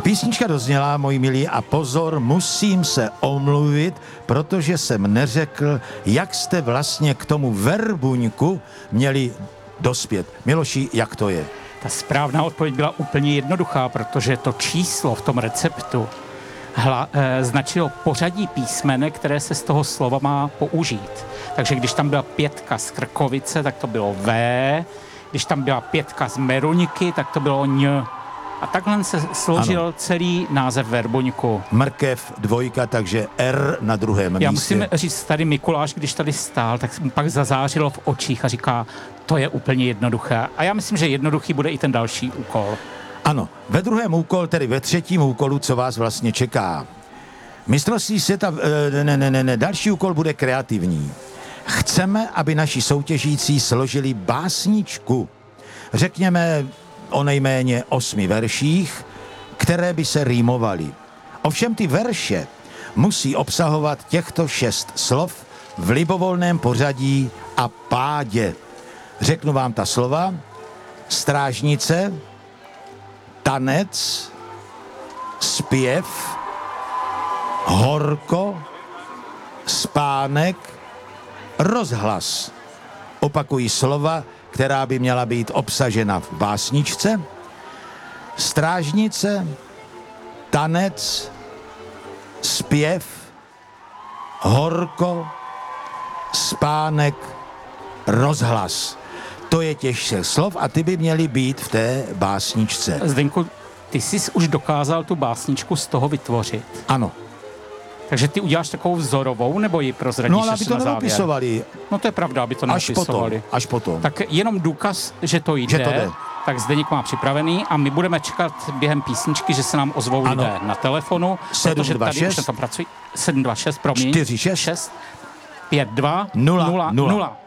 Písnička dozněla, moji milí, a pozor, musím se omluvit, protože jsem neřekl, jak jste vlastně k tomu verbuňku měli dospět. Miloši, jak to je? Ta správná odpověď byla úplně jednoduchá, protože to číslo v tom receptu značilo pořadí písmenek, které se z toho slova má použít. Takže když tam byla 5 z Krkovice, tak to bylo V, když tam byla 5 z Meruňky, tak to bylo Ň. A takhle se složil celý název verbuňku. Mrkev 2, takže R na druhém místě. Já musím říct, tady Mikuláš, když tady stál, tak mu pak zazářilo v očích a říká, to je úplně jednoduché. A já myslím, že jednoduchý bude i ten další úkol. Ano, ve druhém úkolu, tedy ve třetím úkolu, co vás vlastně čeká. Mistrovství světa, další úkol bude kreativní. Chceme, aby naši soutěžící složili básničku. Řekněme o nejméně 8 verších, které by se rýmovaly. Ovšem ty verše musí obsahovat těchto 6 slov v libovolném pořadí a pádě. Řeknu vám ta slova. Strážnice, tanec, zpěv, horko, spánek, rozhlas. Opakují slova, která by měla být obsažena v básničce. Strážnice, tanec, zpěv, horko, spánek, rozhlas. To je těch 6 slov a ty by měly být v té básničce. Zdenku, ty jsi už dokázal tu básničku z toho vytvořit. Ano. Takže ty uděláš takovou vzorovou, nebo ji prozradíš? No ale aby to nenapisovali. No to je pravda, aby to nenapisovali. Až potom. Tak jenom důkaz, že to jde. Že to jde. Tak Zdeněk má připravený a my budeme čekat během písničky, že se nám ozvou lidé na telefonu. 726 726, promiň. 46 52 0 0 0.